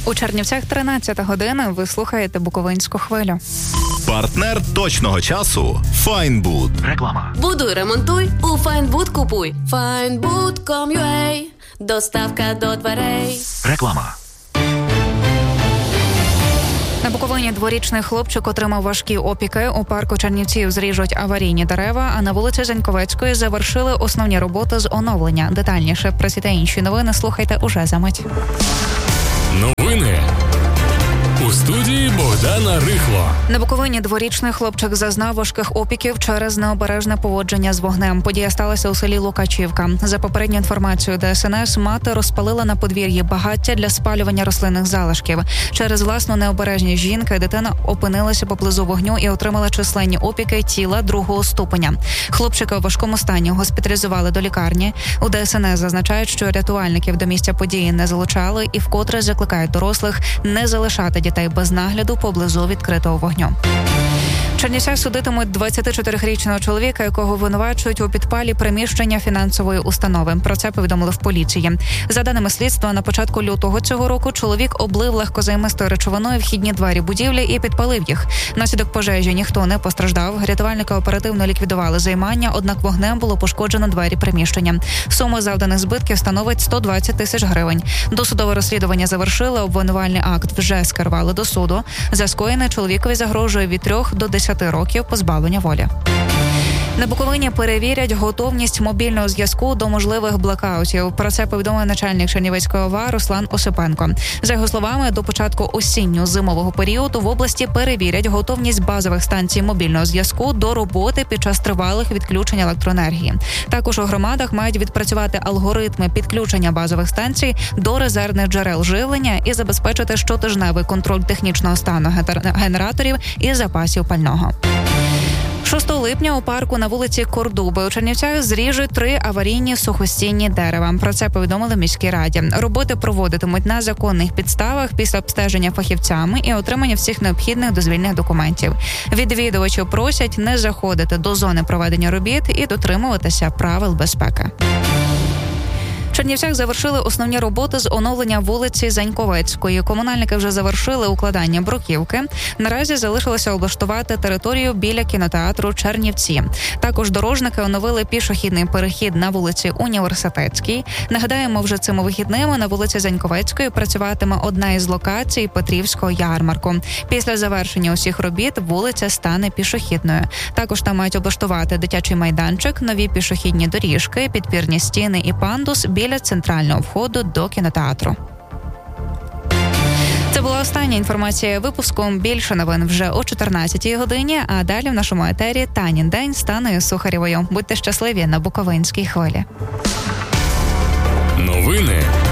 У Чернівцях 13 година. Ви слухаєте Буковинську хвилю. Партнер точного часу – Файнбуд. Реклама. Будуй, ремонтуй, у Файнбуд купуй. Findbood.com.ua. Доставка до дверей. Реклама. На Буковині дворічний хлопчик отримав важкі опіки. У парку Чернівців зріжуть аварійні дерева, а на вулиці Заньковецької завершили основні роботи з оновлення. Детальніше про ці та інші новини слухайте уже за мить. Новини. У студії Богдана Рихло. На Буковині дворічний хлопчик зазнав важких опіків через необережне поводження з вогнем. Подія сталася у селі Лукачівка. За попередньою інформацією ДСНС, мати розпалила на подвір'ї багаття для спалювання рослинних залишків. Через власну необережність жінки дитина опинилася поблизу вогню і отримала численні опіки тіла 2-го ступеня. Хлопчика у важкому стані госпіталізували до лікарні. У ДСНС зазначають, що рятувальників до місця події не залучали і вкотре закликають дорослих не залишати дітей без нагляду поблизу відкритого вогню. Чернівцях судитимуть 24-річного чоловіка, якого винувачують у підпалі приміщення фінансової установи. Про це повідомили в поліції. За даними слідства, на початку лютого цього року чоловік облив легкозаймистою речовиною вхідні двері будівлі і підпалив їх. Внаслідок пожежі ніхто не постраждав. Рятувальники оперативно ліквідували займання, однак вогнем було пошкоджено двері приміщення. Сума завданих збитків становить 120 тисяч гривень. Досудове розслідування завершили, обвинувальний акт вже скерували до суду. За скоєне чоловікові загрожує від 3 до 10 років позбавлення волі. На Буковині перевірять готовність мобільного зв'язку до можливих блекаутів. Про це повідомив начальник Чернівецької ОВА Руслан Осипенко. За його словами, до початку осінньо-зимового періоду в області перевірять готовність базових станцій мобільного зв'язку до роботи під час тривалих відключень електроенергії. Також у громадах мають відпрацювати алгоритми підключення базових станцій до резервних джерел живлення і забезпечити щотижневий контроль технічного стану генераторів і запасів пального. 6 липня у парку на вулиці Кордуби у Чернівцях зріжуть 3 аварійні сухостійні дерева. Про це повідомили в міській раді. Роботи проводитимуть на законних підставах після обстеження фахівцями і отримання всіх необхідних дозвільних документів. Відвідувачів просять не заходити до зони проведення робіт і дотримуватися правил безпеки. В Чернівцях завершили основні роботи з оновлення вулиці Заньковецької. Комунальники вже завершили укладання бруківки. Наразі залишилося облаштувати територію біля кінотеатру Чернівці. Також дорожники оновили пішохідний перехід на вулиці Університетській. Нагадаємо, вже цими вихідними на вулиці Заньковецької працюватиме одна із локацій Петрівського ярмарку. Після завершення усіх робіт вулиця стане пішохідною. Також там мають облаштувати дитячий майданчик, нові пішохідні доріжки, підпірні стіни і пандус біля центрального входу до кінотеатру. Це була остання інформація випуску. Більше новин вже о 14-й годині, а далі в нашому етері Танін день з Танею Сухарєвою. Будьте щасливі на Буковинській хвилі. Новини